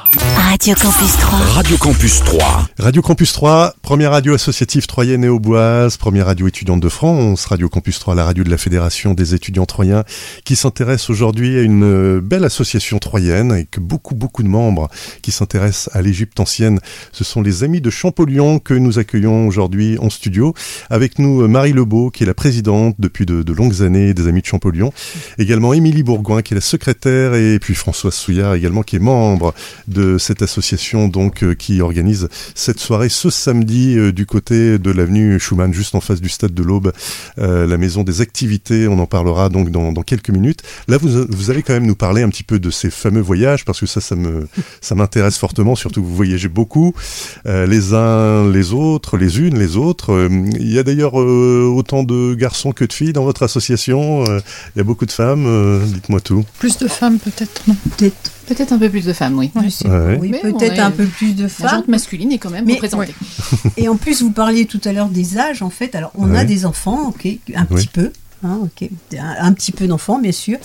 Radio Campus trois. Radio Campus trois. Radio Campus trois, première radio associative troyenne et auboise, première radio étudiante de France. Radio Campus trois, la radio de la Fédération des étudiants troyens, qui s'intéresse aujourd'hui à une belle association troyenne avec beaucoup, beaucoup de membres qui s'intéressent à l'Égypte ancienne. Ce sont les Amis de Champollion que nous accueillons aujourd'hui en studio. Avec nous, Marie Lebeau, qui est la présidente depuis de, de longues années des Amis de Champollion. Également Émilie Bourgoin, qui est la secrétaire, et puis Françoise Souillard également, qui est membre de de cette association donc euh, qui organise cette soirée ce samedi euh, du côté de l'avenue Schumann, juste en face du stade de l'Aube, euh, la maison des activités. On en parlera donc dans, dans quelques minutes. Là, vous, vous allez quand même nous parler un petit peu de ces fameux voyages, parce que ça, ça me, ça m'intéresse fortement, surtout que vous voyagez beaucoup, euh, les uns, les autres, les unes, les autres. Euh, il y a d'ailleurs euh, autant de garçons que de filles dans votre association. Euh, il y a beaucoup de femmes. Euh, dites-moi tout. Plus de femmes peut-être, non? Peut-être. Peut-être un peu plus de femmes, oui. Je sais Ouais. pas. Oui, Mais on peut-être est- un peu plus de La femmes. jante masculine est quand même Mais- représentée. Et en plus, vous parliez tout à l'heure des âges, en fait. Alors, on Ouais. a des enfants, ok, un Oui. petit peu, hein, ok, un, un petit peu d'enfants, bien sûr.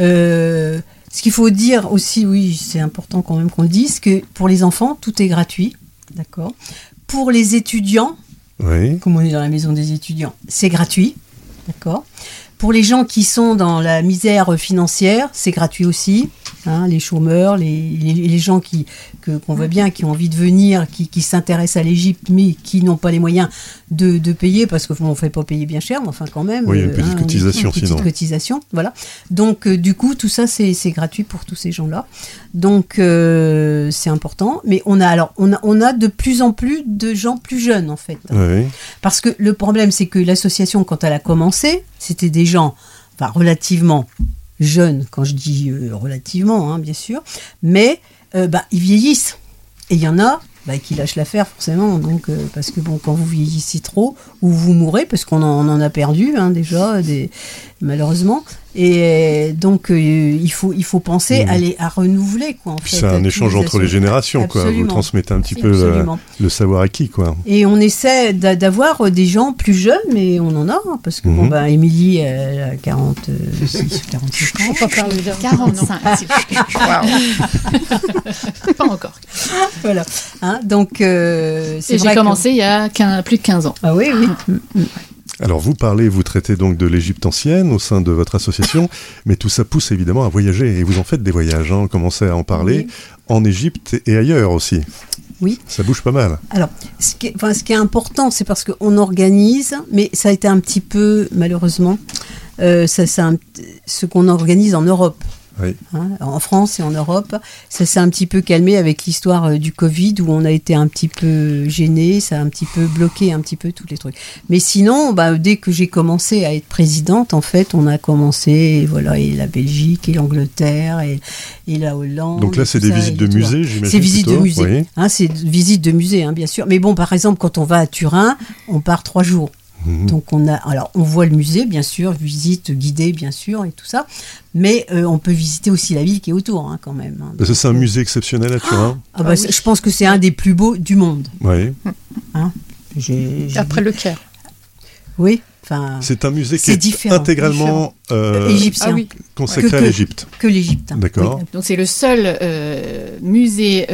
Euh, ce qu'il faut dire aussi, oui, c'est important quand même qu'on le dise, que pour les enfants, tout est gratuit, d'accord. Pour les étudiants, Oui. comme on est dans la maison des étudiants, c'est gratuit, d'accord. Pour les gens qui sont dans la misère financière, c'est gratuit aussi. Hein, les chômeurs, les, les, les gens qui, que, qu'on voit bien, qui ont envie de venir, qui, qui s'intéressent à l'Égypte, mais qui n'ont pas les moyens de, de payer, parce qu'on ne fait pas payer bien cher, mais enfin quand même. Oui, il y a une petite hein, cotisation, une petite sinon. cotisation, voilà. Donc, euh, du coup, tout ça, c'est, c'est gratuit pour tous ces gens-là. Donc, euh, c'est important. Mais on a, alors, on a, on a de plus en plus de gens plus jeunes, en fait. Oui. Parce que le problème, c'est que l'association, quand elle a commencé, c'était des gens, enfin, relativement jeunes, quand je dis euh, relativement, hein, bien sûr, mais euh, bah, ils vieillissent. Et il y en a bah, qui lâchent l'affaire, forcément. Donc, euh, parce que bon, quand vous vieillissez trop, ou vous mourrez, parce qu'on en, on en a perdu hein, déjà, des, malheureusement. Et donc, euh, il, faut, il faut penser Mmh. à, les, à renouveler. Quoi, en Puis fait, c'est à un tous échange les entre les associations. générations, quoi. Vous Absolument. transmettez un petit peu le, Absolument. le savoir acquis, quoi. Et on essaie d'a- d'avoir des gens plus jeunes, mais on en a, hein, parce que bon, Mhm. bah, Émilie, elle a quarante-six, quarante-cinq ans. Faut pas parler d'un- quarante-cinq. Pas encore. Voilà. Hein, donc, euh, c'est Et vrai j'ai que- commencé il y a quinze plus de quinze ans. Ah oui, oui. Alors vous parlez, vous traitez donc de l'Égypte ancienne au sein de votre association, mais tout ça pousse évidemment à voyager, et vous en faites des voyages, hein, on commençait à en parler, Oui. en Égypte et ailleurs aussi. Oui. Ça bouge pas mal. Alors, ce qui est, enfin, ce qui est important, c'est parce qu'on organise, mais ça a été un petit peu, malheureusement, euh, ça, c'est un- ce qu'on organise en Europe. Oui. Hein, en France et en Europe, ça s'est un petit peu calmé avec l'histoire euh, du Covid où on a été un petit peu gêné, ça a un petit peu bloqué un petit peu tous les trucs. Mais sinon, bah, dès que j'ai commencé à être présidente, en fait, on a commencé, et voilà, et la Belgique et l'Angleterre et, et la Hollande. Donc là, et c'est tout des ça, visites et de tout, musées, hein. j'imagine. C'est visite de plutôt. musée. Oui. Hein, c'est visite de musée, hein, bien sûr. Mais bon, par exemple, quand on va à Turin, on part trois jours. Mhm. Donc on a, alors on voit le musée, bien sûr, visite guidée, bien sûr, et tout ça. Mais euh, on peut visiter aussi la ville qui est autour, hein, quand même. hein. Parce que c'est un musée exceptionnel à Turin. Ah bah, Ah c'est- oui. je pense que c'est un des plus beaux du monde. Oui. J'ai- j'ai- Après le Caire. Oui, enfin. C'est un musée qui c'est est différent, intégralement euh, égyptien. Ah oui. consacré Que- à que- l'Égypte. Que l'Égypte. hein. D'accord. Oui. Donc c'est le seul euh, musée